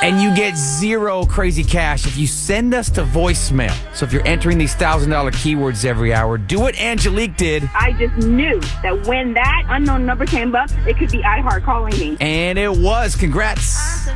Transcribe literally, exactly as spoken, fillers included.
And you get zero crazy cash if you send us to voicemail. So if you're entering these one thousand dollars keywords every hour, do what Angelique did. I just knew that when that unknown number came up, it could be iHeart calling me. And it was. Congrats.